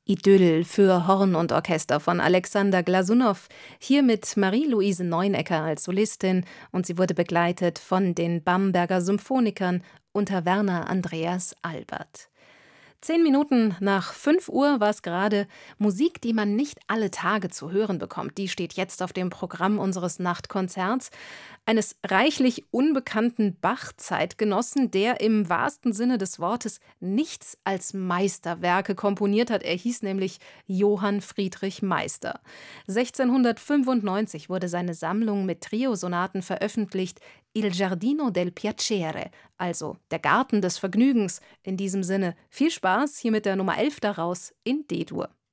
Idyll für Horn und Orchester von Alexander Glasunow, hier mit Marie-Louise Neunecker als Solistin, und sie wurde begleitet von den Bamberger Symphonikern unter Werner Andreas Albert. 10 Minuten nach 5 Uhr war es gerade. Musik, die man nicht alle Tage zu hören bekommt, die steht jetzt auf dem Programm unseres Nachtkonzerts. Eines reichlich unbekannten Bach-Zeitgenossen, der im wahrsten Sinne des Wortes nichts als Meisterwerke komponiert hat. Er hieß nämlich Johann Friedrich Meister. 1695 wurde seine Sammlung mit Triosonaten veröffentlicht, Il Giardino del Piacere, also der Garten des Vergnügens. In diesem Sinne viel Spaß hier mit der Nummer 11 daraus in D-Dur.